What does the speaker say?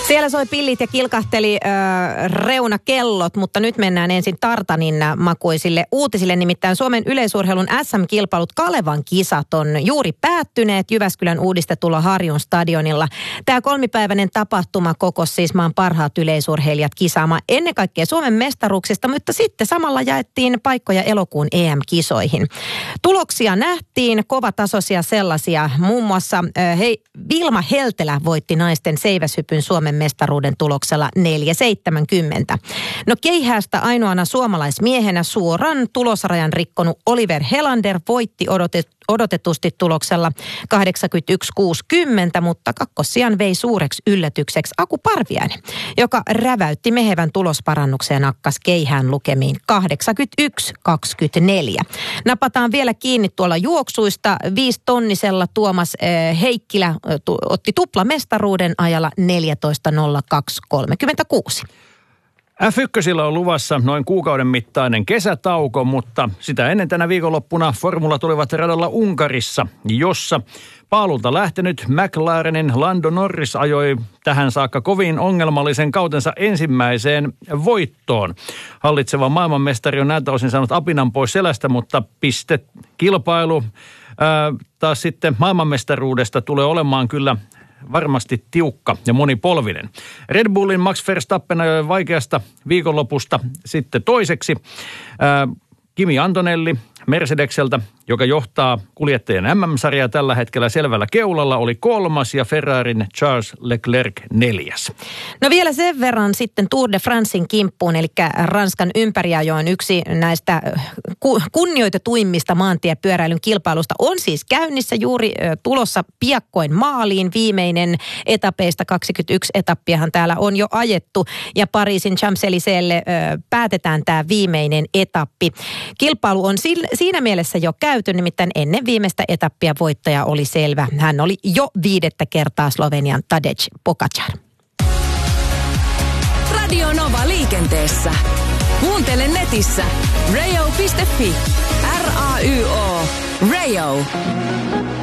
Siellä soi pillit ja kilkahteli reunakellot, mutta nyt mennään ensin Tartanin makuisille uutisille. Nimittäin Suomen yleisurheilun SM-kilpailut Kalevan kisat on juuri päättyneet Jyväskylän uudistetulla Harjun stadionilla. Tämä 3-päiväinen tapahtuma kokosi siis maan parhaat yleisurheilijat kisaamaan ennen kaikkea Suomen mestaruuksista, mutta sitten samalla jaettiin paikkoja elokuun EM-kisoihin. Tuloksia nähtiin, kovatasoisia sellaisia. Muun muassa Vilma Heltelä voitti naisten seiväshypyn Suomen mestaruuden tuloksella 4,70. No keihäästä ainoana suomalaismiehenä suoran tulosrajan rikkonut Oliver Helander voitti odotetusti tuloksella 81,60, mutta kakkossijan vei suureksi yllätykseksi Aku Parviainen, joka räväytti mehevän tulosparannuksen ja nakkas keihään lukemiin 81,24. Napataan vielä kiinni tuolla juoksuista. 5-tonnisella Tuomas Heikkilä otti tuplamestaruuden ajalla 14.02.36. F1 on luvassa noin kuukauden mittainen kesätauko, mutta sitä ennen tänä viikonloppuna formulat olivat radalla Unkarissa, jossa paalulta lähtenyt McLarenin Lando Norris ajoi tähän saakka kovin ongelmallisen kautensa ensimmäiseen voittoon. Hallitseva maailmanmestari on näiltä osin saanut apinan pois selästä, mutta pistekilpailu taas sitten maailmanmestaruudesta tulee olemaan kyllä varmasti tiukka ja monipolvinen. Red Bullin Max Verstappen ajoi vaikeasta viikonlopusta sitten toiseksi. Kimi Antonelli Mercedekseltä, joka johtaa kuljettajien MM-sarjaa tällä hetkellä selvällä keulalla, oli 3. ja Ferrarin Charles Leclerc 4. No vielä sen verran sitten Tour de Francein kimppuun, eli Ranskan ympäriajoon yksi näistä kunnioitetuimmista maantiepyöräilyn kilpailusta on siis käynnissä juuri tulossa piakkoin maaliin. Viimeinen etapeista 21 etappiahan täällä on jo ajettu ja Pariisin Champs-Élysées'lle päätetään tämä viimeinen etappi. Kilpailu on siinä mielessä jo käyty, nimittäin ennen viimeistä etappia voittaja oli selvä. Hän oli jo 5. kertaa Slovenian Tadej Pogačar. Radio Nova liikenteessä. Kuuntele netissä rayo.fi. RAYO. Rayo.